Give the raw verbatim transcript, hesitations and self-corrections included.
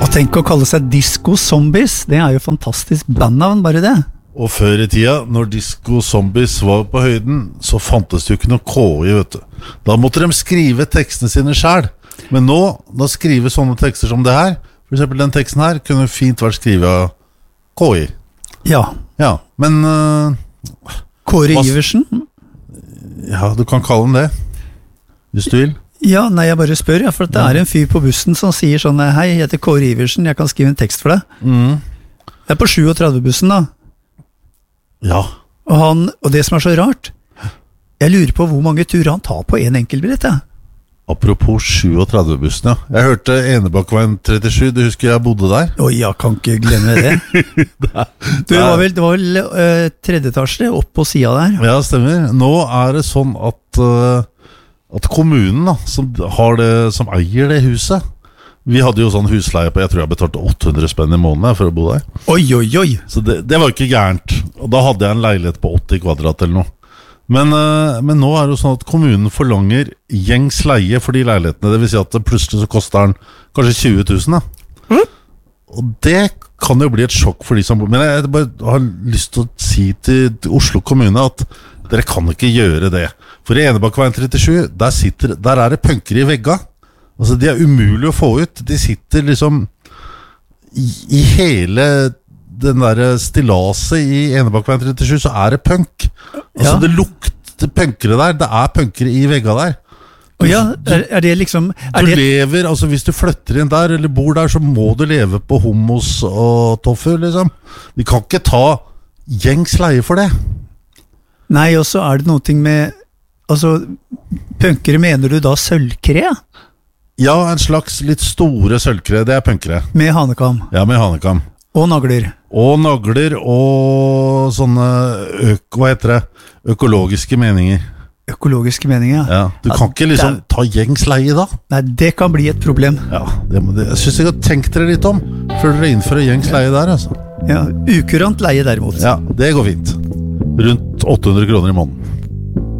Og tenk å kalle seg Disco Zombies, det er jo fantastisk bandnavn, bare det. Og før i tida, når Disco Zombies var på høyden, så fantes det jo ikke noe K I, vet du. Da måtte de skrive tekstene sine selv. Men nå, da skriver sånne tekster som det her, for eksempel den teksten her, kunne fint vært skrevet av K I. Ja. Ja, men... Uh, Kåre Iversen? Ja, du kan kalle den det, hvis du vil. Ja, nei, jeg bare spør, ja, for det er en fyr på bussen som sier sånn, hei, jeg heter Kåre Iversen, jeg kan skrive en tekst for deg. Mm. Det er på syttitre-bussen da. Ja. Og, han, og det som er så rart, jeg lurer på hvor mange turer han tar på en enkeltbillett, ja. Apropos syttitre-bussen, ja. Jeg hørte Enebakkveien trettisju, du husker jeg bodde der? Oi, jeg kan ikke glemme det. Du, det var vel, det var vel uh, tredje etasje opp på siden der. Ja, stemmer. Nå er det sånn at... Uh, at kommunen da, som, har det, som eier det huset. Vi hadde jo sånn husleie på, jeg tror jeg betalte åtte hundre spenn i måneden for å bo der. Oi, oi, oi. Så det, det var ikke gærent. Og da hadde jeg en leilighet på åtti kvadrat eller noe. Men, uh, men nå er det jo sånn at kommunen forlanger gjengs leie for de leilighetene. Det vil si at det plutselig så koster den kanskje tjue tusen da. Mm. Og det kan jo bli et sjokk for de som bor. Men jeg bare har lyst til å si til Oslo kommune at dere kan ikke gjøre det. For i Enebakkveien trettisju, der, sitter, der er det punker i vegga. Altså, de er umulig å få ut. De sitter liksom i, i hele den der stillaset i Enebakkveien trettisju, så er det punk. Altså, ja. Det lukter punkere der. Det er punkere i vegga der. Og ja, er, er det liksom... Er du det... lever, altså hvis du flytter inn der, eller bor der, så må du leve på hummus og tofu, liksom. Vi kan ikke ta gjengs leie for det. Nei, og så er det noe med... Altså, punkere mener du da sølvkre? Ja, en slags litt store sølvkre, det er punkere. Med hanekam? Ja, med hanekam. Og nagler? Og nagler, og sånne, øk, hva heter det, økologiske meninger. Økologiske meninger, ja. Ja, du kan ja, ikke liksom ta gjengs leie da. Nei, det kan bli et problem. Ja, det må, det, jeg synes jeg har tenkt dere litt om, før dere innfører gjengs leie der, altså. Ja, ukurant leie derimot. Ja, det går fint. Rundt åtte hundre kroner i måneden.